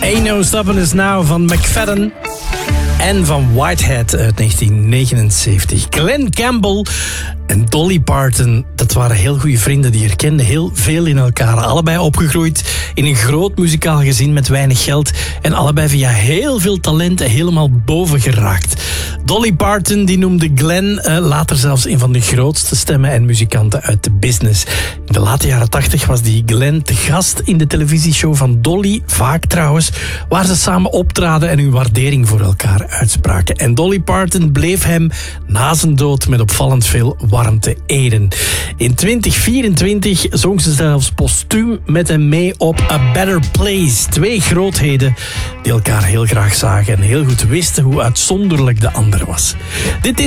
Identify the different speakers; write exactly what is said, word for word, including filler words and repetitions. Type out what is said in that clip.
Speaker 1: Ain't No Stopping Us Now van McFadden en van Whitehead uit negentien negenenzeventig. Glen Campbell en Dolly Parton, dat waren heel goede vrienden. Die herkenden heel veel in elkaar. Allebei opgegroeid in een groot muzikaal gezin met weinig geld. En allebei via heel veel talenten helemaal boven geraakt. Dolly Parton die noemde Glen uh, later zelfs een van de grootste stemmen en muzikanten uit de business. In de late jaren tachtig was die Glen te gast in de televisieshow van Dolly, vaak trouwens, waar ze samen optraden en hun waardering voor elkaar uitspraken. En Dolly Parton bleef hem na zijn dood met opvallend veel warmte eren. In twintig vierentwintig zong ze zelfs postuum met hem mee op A Better Place. Twee grootheden die elkaar heel graag zagen en heel goed wisten hoe uitzonderlijk de ander was. Dit is